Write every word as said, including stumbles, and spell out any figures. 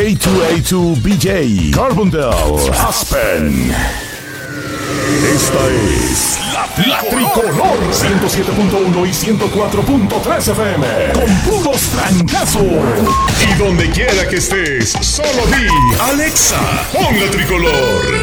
dos A dos B J, Carbondale, Aspen. Esta es la, la Tricolor ciento siete punto uno y ciento cuatro punto tres F M con puros trancazos. Y donde quiera que estés, solo di Alexa, pon la Tricolor.